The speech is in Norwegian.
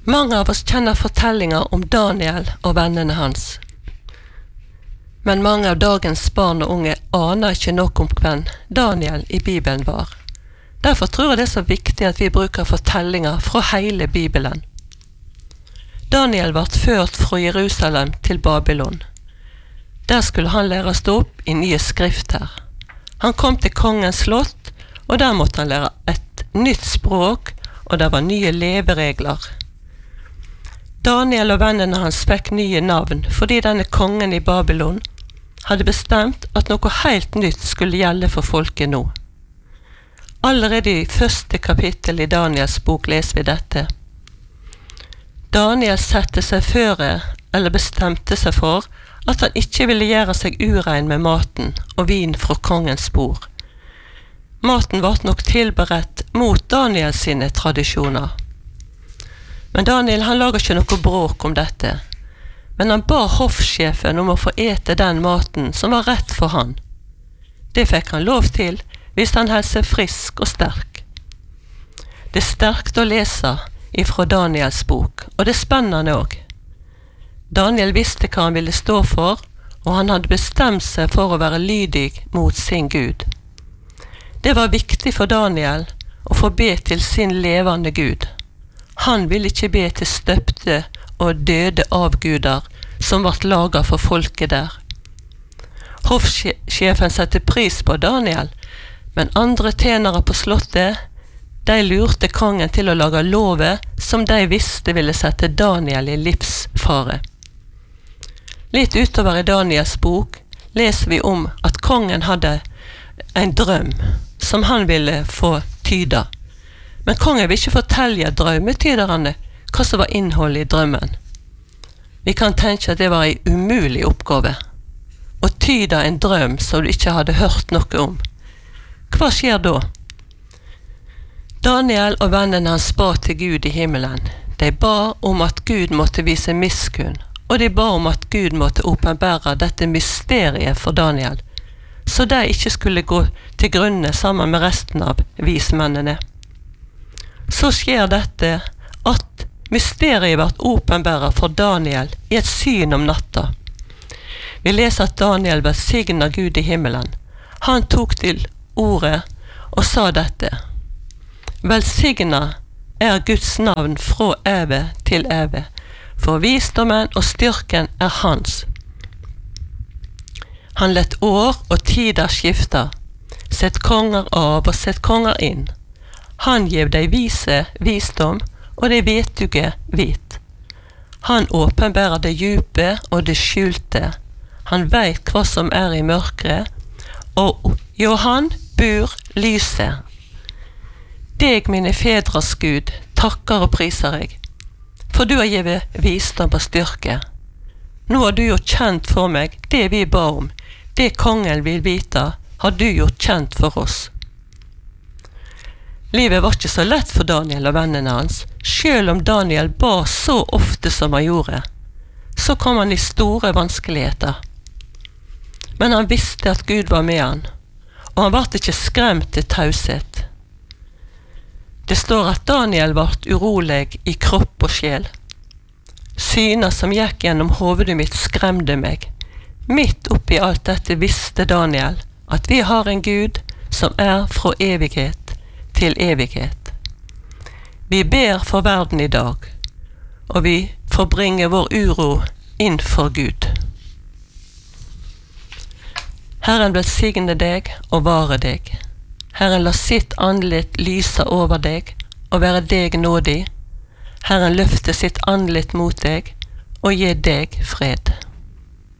Mange av oss kjenner fortellinger om Daniel og vennene hans. Men mange av dagens barn og unge aner ikke nok om hvem Daniel i Bibelen var. Derfor tror jeg det er så viktig at vi bruker fortellinger fra hele Bibelen. Daniel ble ført fra Jerusalem til Babylon. Der skulle han lære å stå opp i nye skrifter. Han kom til kongens slott, og der måtte han lære et nytt språk, og der var nye leveregler. Daniel og vennene hans fikk nye navn fordi denne kongen i Babylon hadde bestemt at noe helt nytt skulle gjelde for folket nå. Allerede i første kapittel i Daniels bok leser vi dette. Daniel sette seg bestemte seg for at han ikke ville gjøre seg urein med maten og vin fra kongens bord. Maten var nok tilberedt mot Daniels sine tradisjoner. Men Daniel han laget ikke noe bråk om dette, men han ba hoffsjefen om å få ete den maten som var rett for han. Det fikk han lov til hvis han holdt seg frisk og sterk. Det er sterkt å lese ifra Daniels bok, og det er spennende også. Daniel visste hva han ville stå for, og han hadde bestemt seg for å være lydig mot sin Gud. Det var viktig for Daniel å få be til sin levende Gud. Han ville ikke be til støpte og døde avguder som ble laget for folket der. Hoffsjefen satte pris på Daniel, men andre tjenere på slottet, de lurte kongen til å lage lover som de visste ville sette Daniel i livsfare. Litt utover i Daniels bok leser vi om at kongen hadde en drøm som han ville få tyda. Men kongen vil ikke fortelle drømmetyderne hva som var innholdet i drømmen. Vi kan tenke at det var en umulig oppgave. Å tyde en drøm som du ikke hadde hørt noe om. Hva skjer da? Daniel og vennene hans ba til Gud i himmelen. De ba om at Gud måtte vise miskunn, og de ba om at Gud måtte åpenbære dette mysteriet for Daniel, så de ikke skulle gå til grunne sammen med resten av vismennene. Så skjer dette at mysteriet ble åpenbæret for Daniel i et syn om natta. Vi leser at Daniel velsignet Gud i himmelen. Han tok til ordet og sa dette. Velsignet er Guds navn fra evig til evig, for visdommen og styrken er hans. Han lett år og tider skifte, sett konger av og sett konger inn. Han gjev dei vise visdom, og dei vetuge vit. Han åpenbærer det djupe og det skjulte. Han veit hva som er i mørket, og jo han bur lyset. Deg, mine fedres Gud, takker og priser jeg, for du har givet visdom og styrke. Nå har du gjort kjent for meg det vi ba om, det kongen vil vite, har du gjort kjent for oss. Livet var ikke så lett for Daniel og vennene hans. Selv om Daniel ba så ofte som han gjorde, så kom han i store vanskeligheter. Men han visste at Gud var med han, og han ble ikke skremt til taushet. Det står at Daniel ble urolig i kropp og sjel. Syner som gikk gjennom hovedet mitt skremte meg. Midt oppi alt dette visste Daniel at vi har en Gud som er fra evighet til evighet. Vi ber for verden i dag, og vi får bringe vår uro inn for Gud. Herren velsigne deg og vare deg. Herren la sitt andlet lyse over deg og være deg nådig. Herren løfte sitt andlet mot deg og gi deg fred.